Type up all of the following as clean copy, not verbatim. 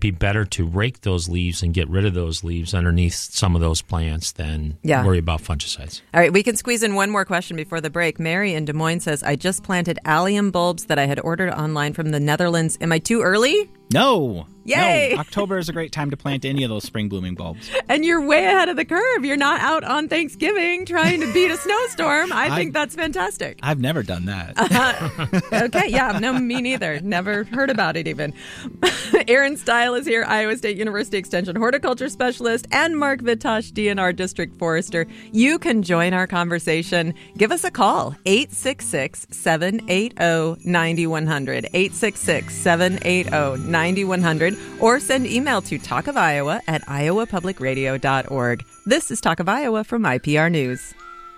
be better to rake those leaves and get rid of those leaves underneath some of those plants than worry about fungicides. All right, we can squeeze in one more question before the break. Mary in Des Moines says, I just planted allium bulbs that I had ordered online from the Netherlands. Am I too early? No. Yay! No. October is a great time to plant any of those spring blooming bulbs. And you're way ahead of the curve. You're not out on Thanksgiving trying to beat a snowstorm. I think that's fantastic. I've never done that. Okay, yeah, no, me neither. Never heard about it even. Aaron Stile is here, Iowa State University Extension horticulture specialist, and Mark Vitosh, DNR District Forester. You can join our conversation. Give us a call, 866-780-9100, 866-780-9100, or send email to talkofiowa@iowapublicradio.org. This is Talk of Iowa from IPR News.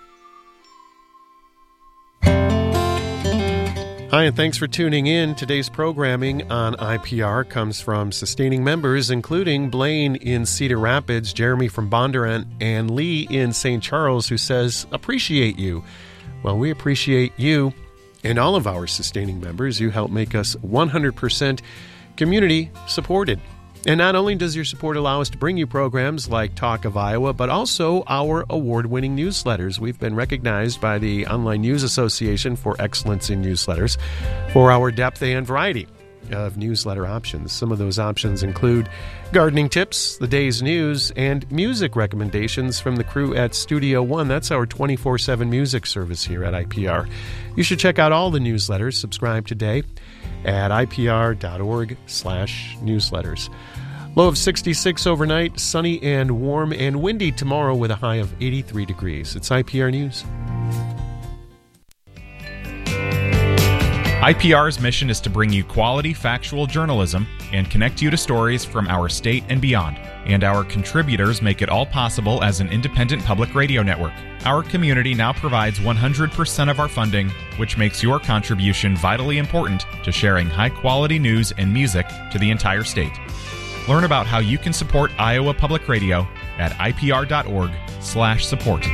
Hi, and thanks for tuning in. Today's programming on IPR comes from sustaining members, including Blaine in Cedar Rapids, Jeremy from Bondurant, and Lee in St. Charles, who says, appreciate you. Well, we appreciate you and all of our sustaining members. You help make us 100% community supported. And not only does your support allow us to bring you programs like Talk of Iowa, but also our award-winning newsletters. We've been recognized by the Online News Association for excellence in newsletters for our depth and variety of newsletter options. Some of those options include gardening tips, the day's news, and music recommendations from the crew at Studio One. That's our 24/7 music service here at IPR. You should check out all the newsletters. Subscribe today at ipr.org/newsletters. Low of 66 overnight, sunny and warm and windy tomorrow with a high of 83 degrees. It's IPR News. IPR's mission is to bring you quality, factual journalism and connect you to stories from our state and beyond. And our contributors make it all possible as an independent public radio network. Our community now provides 100% of our funding, which makes your contribution vitally important to sharing high-quality news and music to the entire state. Learn about how you can support Iowa Public Radio at ipr.org/support.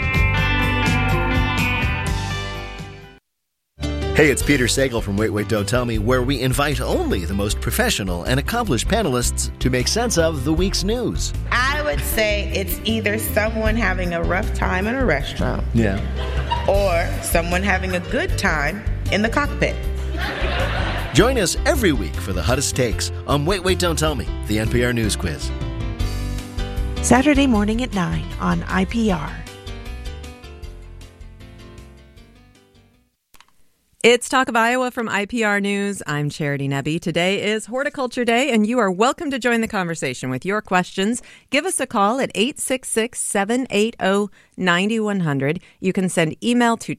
Hey, it's Peter Sagal from Wait, Wait, Don't Tell Me, where we invite only the most professional and accomplished panelists to make sense of the week's news. I would say it's either someone having a rough time in a restaurant, or someone having a good time in the cockpit. Join us every week for the hottest takes on Wait, Wait, Don't Tell Me, the NPR News Quiz. Saturday morning at 9 on IPR. It's Talk of Iowa from IPR News. I'm Charity Nebbe. Today is Horticulture Day, and you are welcome to join the conversation with your questions. Give us a call at 866-780-9100. You can send email to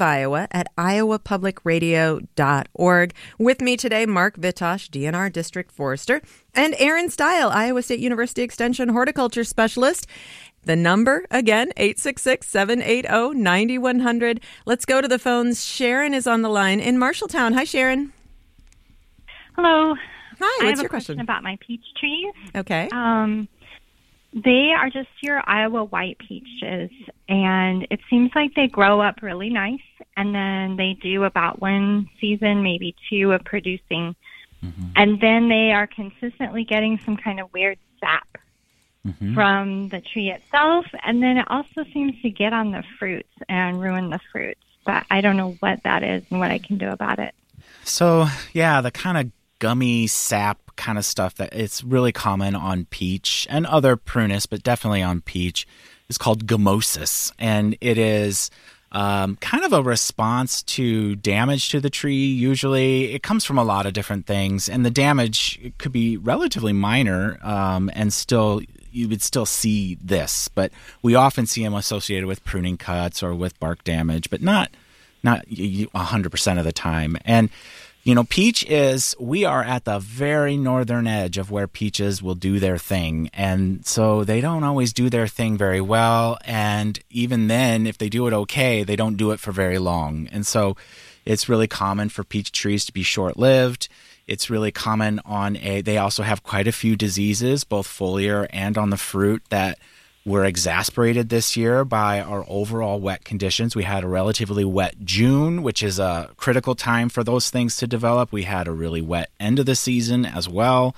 talkofiowa@iowapublicradio.org. With me today, Mark Vitosh, DNR District Forester, and Aaron Stile, Iowa State University Extension Horticulture Specialist. The number, again, 866-780-9100. Let's go to the phones. Sharon is on the line in Marshalltown. Hi, Sharon. Hello. Hi, what's your question about my peach trees. Okay. They are just your Iowa white peaches, and it seems like they grow up really nice, and then they do about one season, maybe two, of producing, and then they are consistently getting some kind of weird sap from the tree itself, and then it also seems to get on the fruits and ruin the fruits. But I don't know what that is and what I can do about it. So, yeah, the kind of gummy sap kind of stuff that it's really common on peach and other prunus, but definitely on peach, is called gummosis. And it is kind of a response to damage to the tree. Usually it comes from a lot of different things, and the damage could be relatively minor, and still you would still see this, but we often see them associated with pruning cuts or with bark damage, but not 100% of the time. And we are at the very northern edge of where peaches will do their thing. And so they don't always do their thing very well. And even then, if they do it okay, they don't do it for very long. And so it's really common for peach trees to be short-lived. It's really common they also have quite a few diseases, both foliar and on the fruit, that were exacerbated this year by our overall wet conditions. We had a relatively wet June, which is a critical time for those things to develop. We had a really wet end of the season as well.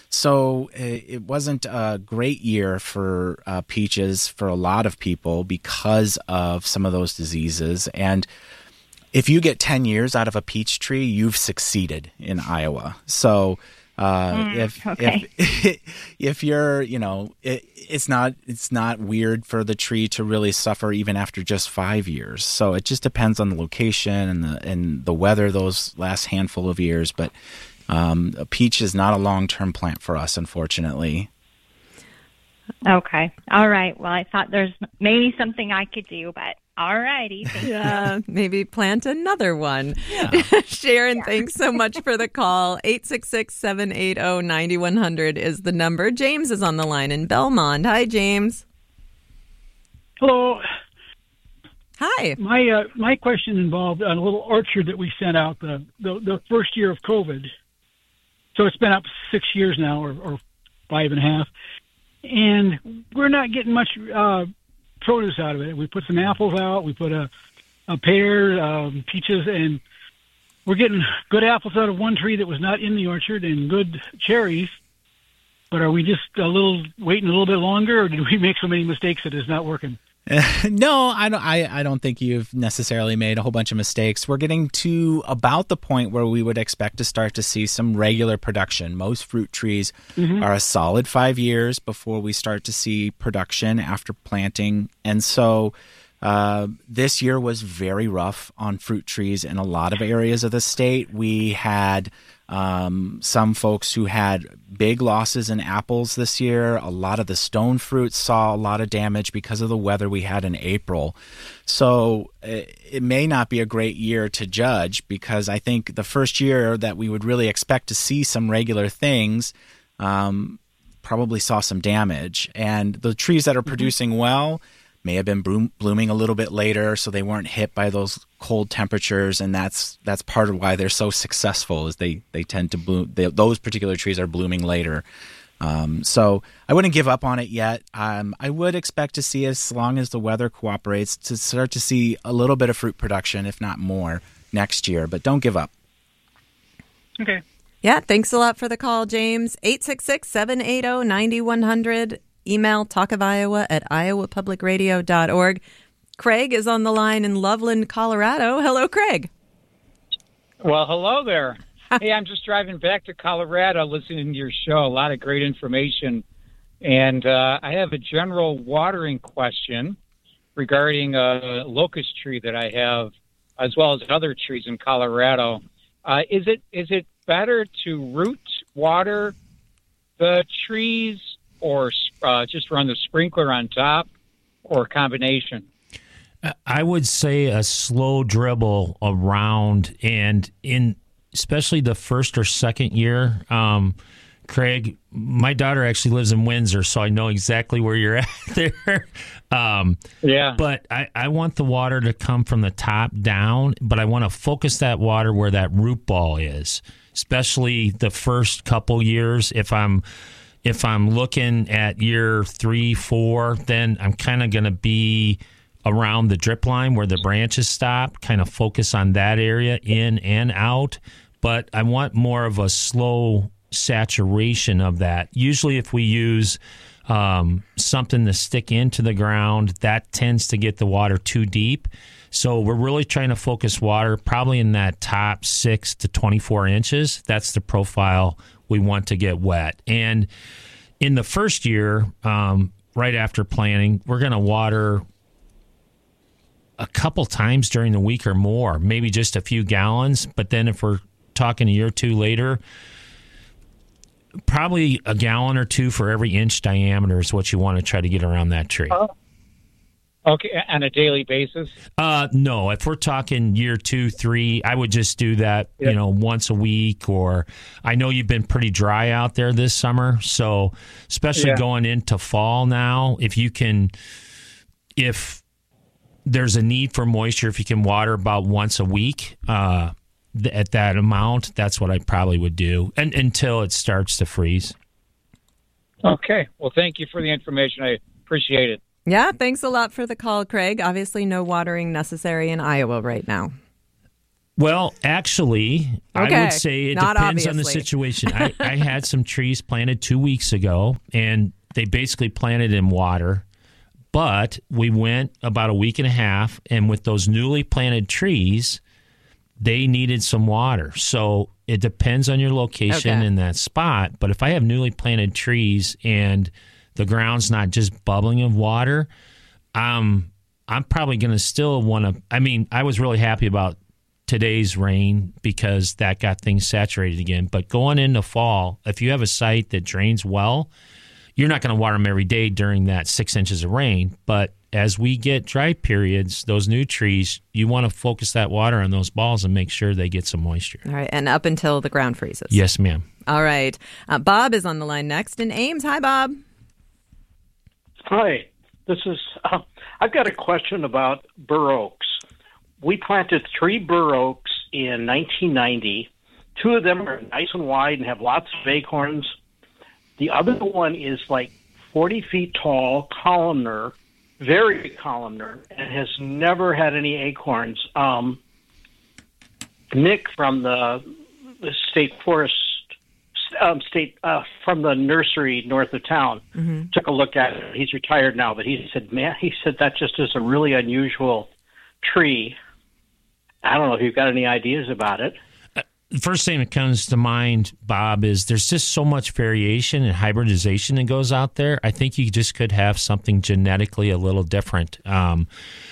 So it wasn't a great year for peaches for a lot of people because of some of those diseases. And if you get 10 years out of a peach tree, you've succeeded in Iowa. So if you're, it's not weird for the tree to really suffer even after just 5 years. So it just depends on the location and the weather those last handful of years. But a peach is not a long-term plant for us, unfortunately. Okay. All right. Well, I thought there's maybe something I could do, but all righty. Yeah, maybe plant another one. Yeah. Sharon, thanks so much for the call. 866-780-9100 is the number. James is on the line in Belmont. Hi, James. Hello. Hi. My question involved a little orchard that we sent out the first year of COVID. So it's been up 6 years now, or 5.5, and we're not getting much produce out of it. We put some apples out, we put a pear, peaches, and we're getting good apples out of one tree that was not in the orchard and good cherries. But are we just waiting a little bit longer, or did we make so many mistakes that it's not working? No, I don't think you've necessarily made a whole bunch of mistakes. We're getting to about the point where we would expect to start to see some regular production. Most fruit trees are a solid 5 years before we start to see production after planting. And so this year was very rough on fruit trees in a lot of areas of the state. We had some folks who had big losses in apples this year. A lot of the stone fruits saw a lot of damage because of the weather we had in April. So it may not be a great year to judge, because I think the first year that we would really expect to see some regular things probably saw some damage. And the trees that are producing well may have been blooming a little bit later, so they weren't hit by those cold temperatures, and that's part of why they're so successful, is they tend to bloom. Those particular trees are blooming later. So I wouldn't give up on it yet. I would expect to see, as long as the weather cooperates, to start to see a little bit of fruit production, if not more, next year. But don't give up. Okay. Yeah, thanks a lot for the call, James. 866-780-9100. Email talkofiowa@iowapublicradio.org. Craig is on the line in Loveland, Colorado. Hello, Craig. Well, hello there. Hey, I'm just driving back to Colorado listening to your show. A lot of great information. And I have a general watering question regarding a locust tree that I have, as well as other trees in Colorado. Is it better to root water the trees, or just run the sprinkler on top, or a combination? I would say a slow dribble around, and in especially the first or second year. Craig, my daughter actually lives in Windsor, so I know exactly where you're at there. Yeah. But I want the water to come from the top down, but I want to focus that water where that root ball is, especially the first couple years. If I'm looking at year 3, 4, then I'm kind of going to be around the drip line where the branches stop, kind of focus on that area in and out. But I want more of a slow saturation of that. Usually if we use something to stick into the ground, that tends to get the water too deep. So we're really trying to focus water probably in that top 6 to 24 inches. That's the profile we want to get wet. And in the first year, right after planting, we're going to water a couple times during the week or more, maybe just a few gallons. But then if we're talking a year or two later, probably a gallon or two for every inch diameter is what you want to try to get around that tree. Oh. Okay, on a daily basis? No, if we're talking year 2, 3, I would just do that, once a week. Or I know you've been pretty dry out there this summer, so especially going into fall now, if there's a need for moisture, if you can water about once a week at that amount, that's what I probably would do, and until it starts to freeze. Okay, well, thank you for the information. I appreciate it. Yeah, thanks a lot for the call, Craig. Obviously, no watering necessary in Iowa right now. Well, actually, Okay. I would say it Not depends on the obviously. situation. I had some trees planted 2 weeks ago, and they basically planted in water. But we went about a week and a half, and with those newly planted trees, they needed some water. So it depends on your location Okay. in that spot. But if I have newly planted trees and the ground's not just bubbling of water, I'm probably going to still want to. I mean, I was really happy about today's rain because that got things saturated again. But going into fall, if you have a site that drains well, you're not going to water them every day during that 6 inches of rain. But as we get dry periods, those new trees, you want to focus that water on those balls and make sure they get some moisture. All right, and up until the ground freezes. Yes, ma'am. All right. Bob is on the line next in Ames. Hi, Bob. Hi, this is. I've got a question about bur oaks. We planted 3 bur oaks in 1990. 2 of them are nice and wide and have lots of acorns. The other one is like 40 feet tall, columnar, very columnar, and has never had any acorns. Nick from the state forest, from the nursery north of town, took a look at it. He's retired now, but he said, that just is a really unusual tree. I don't know if you've got any ideas about it. The first thing that comes to mind, Bob, is there's just so much variation and hybridization that goes out there. I think you just could have something genetically a little different. I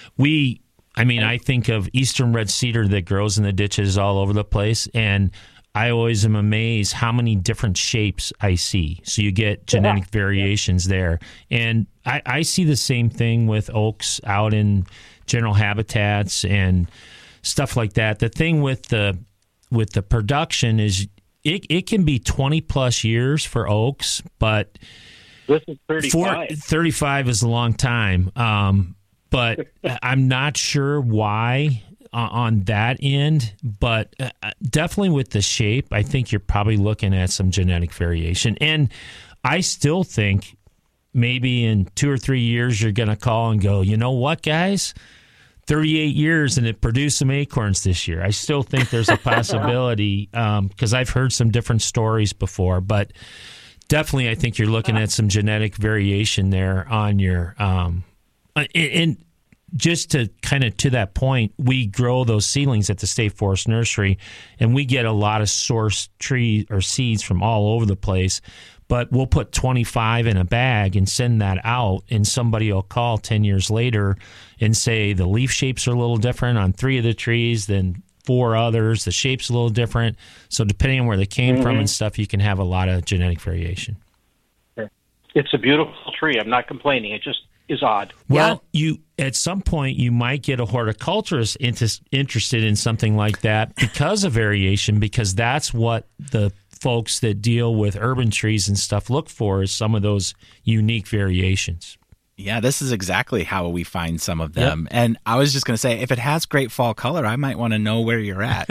think of eastern red cedar that grows in the ditches all over the place, and I always am amazed how many different shapes I see. So you get genetic variations there. And I see the same thing with oaks out in general habitats and stuff like that. The thing with the production is it can be 20 plus years for oaks, but this is 35. 35 is a long time. But I'm not sure why on that end, but definitely with the shape, I think you're probably looking at some genetic variation. And I still think maybe in 2 or 3 years, you're going to call and go, you know what, guys? 38 years and it produced some acorns this year. I still think there's a possibility because I've heard some different stories before, but definitely I think you're looking at some genetic variation there on your and just to kind of to that point, we grow those seedlings at the State Forest Nursery, and we get a lot of source tree or seeds from all over the place. But we'll put 25 in a bag and send that out, and somebody will call 10 years later and say the leaf shapes are a little different on 3 of the trees than 4 others. The shape's a little different. So depending on where they came from and stuff, you can have a lot of genetic variation. It's a beautiful tree. I'm not complaining. It just is odd. Well, you at some point you might get a horticulturist interested in something like that because of variation, because that's what the folks that deal with urban trees and stuff look for, is some of those unique variations. Yeah, this is exactly how we find some of them. Yep. And I was just going to say, if it has great fall color, I might want to know where you're at.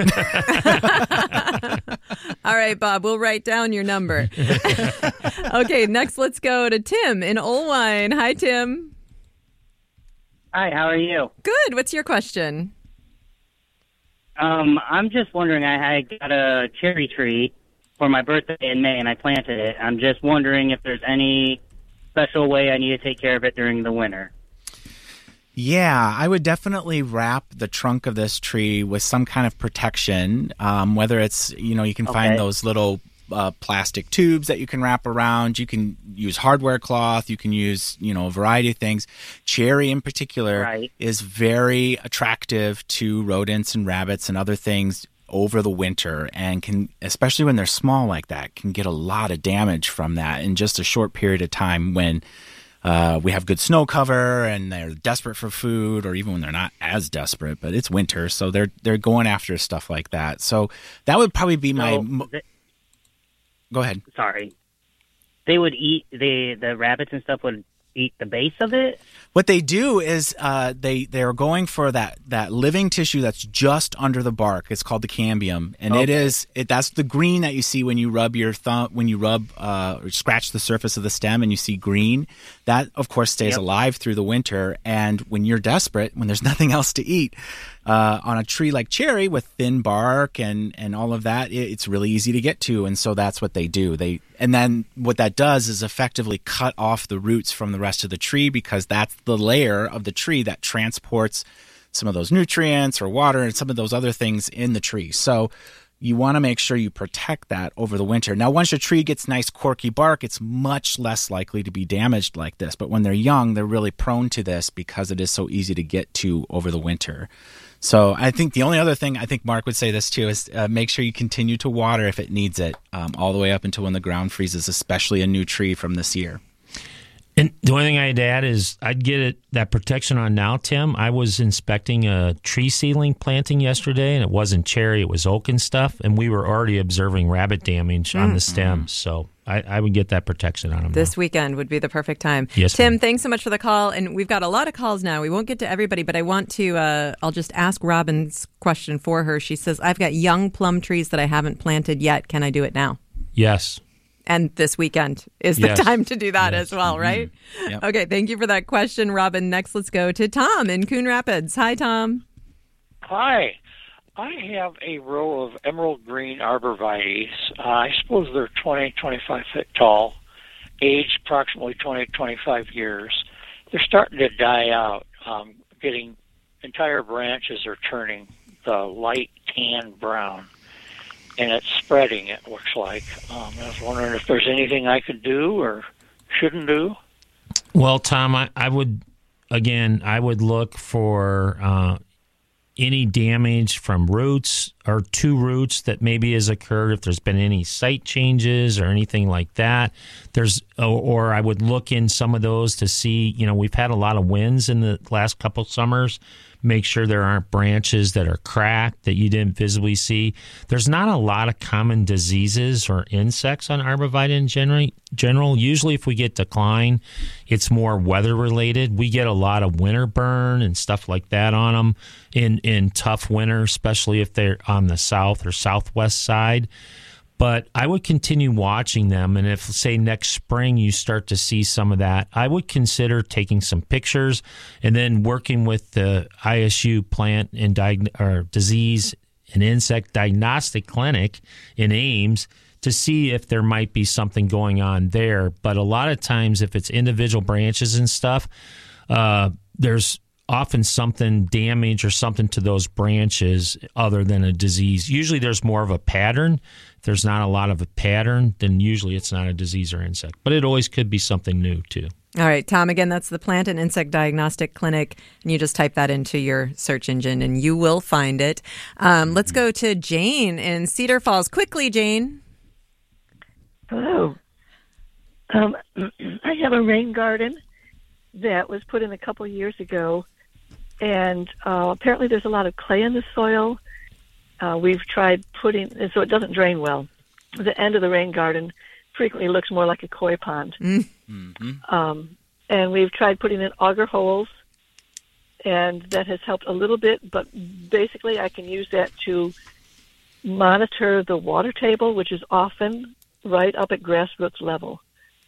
All right, Bob, we'll write down your number. Okay, next let's go to Tim in Olwine. Hi, Tim. Hi, how are you? Good. What's your question? I'm just wondering, I got a cherry tree for my birthday in May, and I planted it. I'm just wondering if there's any special way I need to take care of it during the winter. Yeah, I would definitely wrap the trunk of this tree with some kind of protection, whether it's, you can find those little plastic tubes that you can wrap around. You can use hardware cloth. You can use, a variety of things. Cherry in particular is very attractive to rodents and rabbits and other things over the winter, and can, especially when they're small like that, can get a lot of damage from that in just a short period of time when we have good snow cover and they're desperate for food, or even when they're not as desperate, but it's winter, so they're going after stuff like that. So that would probably be Go ahead. Sorry. They would eat, the rabbits and stuff would eat the base of it? What they do is they're going for that living tissue that's just under the bark. It's called the cambium, and that's the green that you see when you rub your thumb, or scratch the surface of the stem and you see green. That of course stays alive through the winter, and when you're desperate, when there's nothing else to eat, On a tree like cherry with thin bark and all of that, it's really easy to get to, and so that's what they do. And then what that does is effectively cut off the roots from the rest of the tree, because that's the layer of the tree that transports some of those nutrients or water and some of those other things in the tree. So you want to make sure you protect that over the winter. Now, once your tree gets nice corky bark, it's much less likely to be damaged like this. But when they're young, they're really prone to this because it is so easy to get to over the winter. So I think the only other thing, I think Mark would say this too, is make sure you continue to water if it needs it, all the way up until when the ground freezes, especially a new tree from this year. And the only thing I'd add is I'd get that protection on now, Tim. I was inspecting a tree seedling planting yesterday, and it wasn't cherry, it was oak and stuff, and we were already observing rabbit damage on the stems. So I would get that protection on them. This weekend would be the perfect time. Yes, Tim, ma'am. thanks so much for the call. And we've got a lot of calls now. We won't get to everybody, but I want to, I'll just ask Robin's question for her. She says, I've got young plum trees that I haven't planted yet. Can I do it now? Yes. And this weekend is the time to do that as well, right? Yep. Okay, thank you for that question, Robin. Next, let's go to Tom in Coon Rapids. Hi, Tom. Hi. I have a row of emerald green arborvitaes. I suppose they're 20, 25 feet tall, aged approximately 20, 25 years. They're starting to die out. Getting entire branches are turning the light tan brown. And it's spreading, it looks like. I was wondering if there's anything I could do or shouldn't do. Well, Tom, I would look for any damage from roots or to roots that maybe has occurred, if there's been any site changes or anything like that. Or I would look in some of those to see, we've had a lot of winds in the last couple summers. Make sure there aren't branches that are cracked that you didn't visibly see. There's not a lot of common diseases or insects on arborvitae in general. Usually if we get decline, it's more weather related. We get a lot of winter burn and stuff like that on them in tough winter, especially if they're on the south or southwest side. But I would continue watching them, and if, say, next spring you start to see some of that, I would consider taking some pictures and then working with the ISU Plant and Disease and Insect Diagnostic Clinic in Ames to see if there might be something going on there. But a lot of times, if it's individual branches and stuff, there's often something damage or something to those branches other than a disease. Usually there's more of a pattern. If there's not a lot of a pattern, then usually it's not a disease or insect. But it always could be something new, too. All right, Tom, again, that's the Plant and Insect Diagnostic Clinic, and you just type that into your search engine, and you will find it. Let's go to Jane in Cedar Falls. Quickly, Jane. Hello. I have a rain garden that was put in a couple years ago, and apparently there's a lot of clay in the soil. We've tried putting, so it doesn't drain well. The end of the rain garden frequently looks more like a koi pond. And we've tried putting in auger holes, and that has helped a little bit, but basically I can use that to monitor the water table, which is often right up at grassroots level.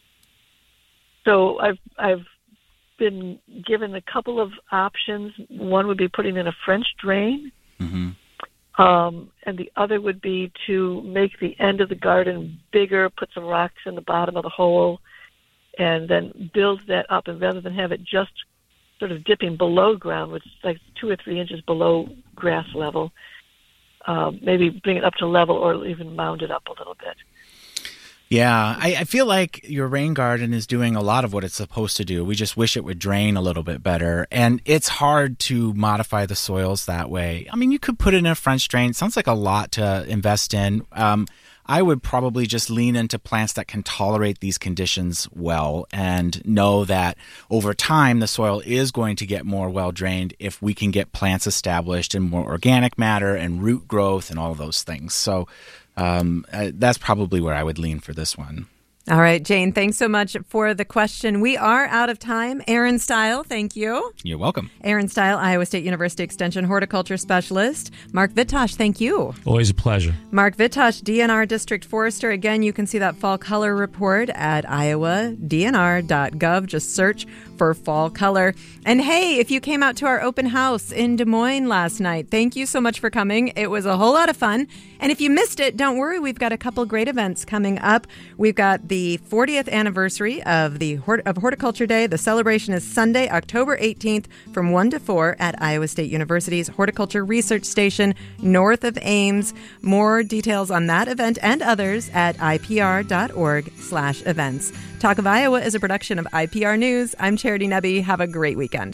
So I've been given a couple of options. One would be putting in a French drain, and the other would be to make the end of the garden bigger, put some rocks in the bottom of the hole, and then build that up. And rather than have it just sort of dipping below ground, which is like 2 or 3 inches below grass level, maybe bring it up to level or even mound it up a little bit. Yeah, I feel like your rain garden is doing a lot of what it's supposed to do. We just wish it would drain a little bit better. And it's hard to modify the soils that way. I mean, you could put it in a French drain. It sounds like a lot to invest in. I would probably just lean into plants that can tolerate these conditions well and know that over time the soil is going to get more well drained if we can get plants established and more organic matter and root growth and all of those things. So that's probably where I would lean for this one. All right, Jane, thanks so much for the question. We are out of time. Aaron Stile, thank you. You're welcome. Aaron Stile, Iowa State University Extension Horticulture Specialist. Mark Vitosh, thank you. Always a pleasure. Mark Vitosh, DNR District Forester. Again, you can see that fall color report at iowadnr.gov. Just search for fall color. And hey, if you came out to our open house in Des Moines last night, thank you so much for coming. It was a whole lot of fun. And if you missed it, don't worry. We've got a couple great events coming up. We've got the 40th anniversary of Horticulture Day. The celebration is Sunday, October 18th from 1 to 4 at Iowa State University's Horticulture Research Station north of Ames. More details on that event and others at ipr.org/events. Talk of Iowa is a production of IPR News. I'm Charity Nebbe. Have a great weekend.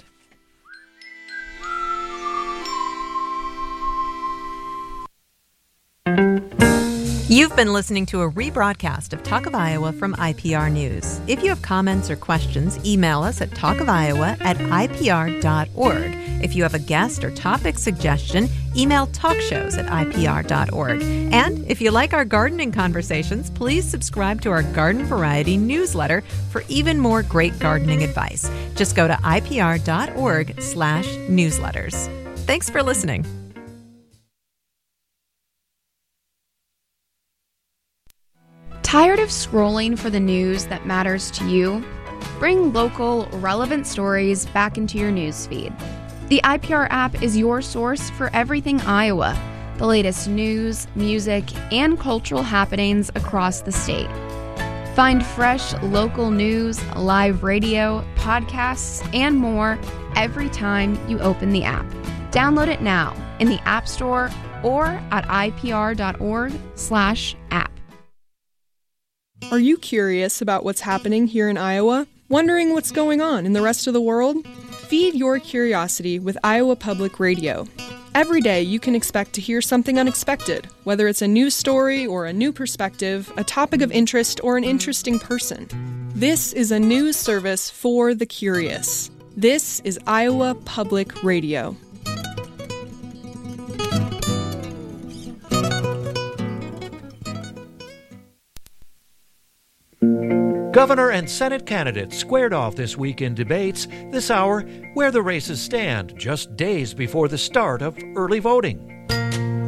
You've been listening to a rebroadcast of Talk of Iowa from IPR News. If you have comments or questions, email us at talkofiowa@ipr.org. If you have a guest or topic suggestion, email talkshows@ipr.org. And if you like our gardening conversations, please subscribe to our Garden Variety newsletter for even more great gardening advice. Just go to ipr.org/newsletters. Thanks for listening. Tired of scrolling for the news that matters to you? Bring local, relevant stories back into your newsfeed. The IPR app is your source for everything Iowa, the latest news, music, and cultural happenings across the state. Find fresh local news, live radio, podcasts, and more every time you open the app. Download it now in the App Store or at ipr.org/app. Are you curious about what's happening here in Iowa? Wondering what's going on in the rest of the world? Feed your curiosity with Iowa Public Radio. Every day you can expect to hear something unexpected, whether it's a news story or a new perspective, a topic of interest, or an interesting person. This is a news service for the curious. This is Iowa Public Radio. Governor and Senate candidates squared off this week in debates. This hour, where the races stand just days before the start of early voting.